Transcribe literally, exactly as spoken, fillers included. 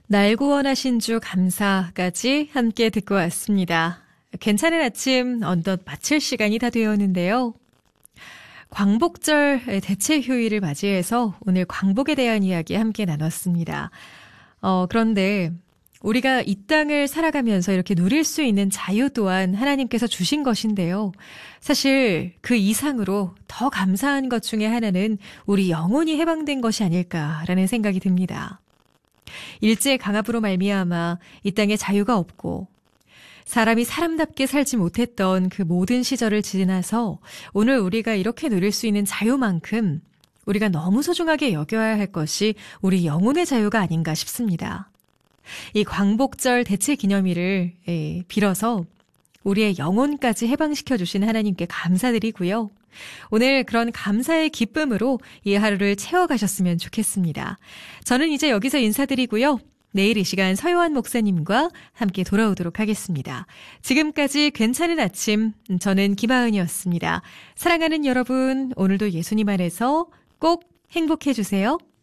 날 구원하신 주 감사까지 함께 듣고 왔습니다. 괜찮은 아침 언덧 마칠 시간이 다 되었는데요. 광복절 대체 휴일을 맞이해서 오늘 광복에 대한 이야기 함께 나눴습니다. 어, 그런데 우리가 이 땅을 살아가면서 이렇게 누릴 수 있는 자유 또한 하나님께서 주신 것인데요. 사실 그 이상으로 더 감사한 것 중에 하나는 우리 영혼이 해방된 것이 아닐까라는 생각이 듭니다. 일제 강압으로 말미암아 이 땅에 자유가 없고 사람이 사람답게 살지 못했던 그 모든 시절을 지나서 오늘 우리가 이렇게 누릴 수 있는 자유만큼 우리가 너무 소중하게 여겨야 할 것이 우리 영혼의 자유가 아닌가 싶습니다. 이 광복절 대체 기념일을 빌어서 우리의 영혼까지 해방시켜 주신 하나님께 감사드리고요. 오늘 그런 감사의 기쁨으로 이 하루를 채워가셨으면 좋겠습니다. 저는 이제 여기서 인사드리고요. 내일 이 시간 서요한 목사님과 함께 돌아오도록 하겠습니다. 지금까지 괜찮은 아침, 저는 김하은이었습니다. 사랑하는 여러분, 오늘도 예수님 안에서 꼭 행복해 주세요.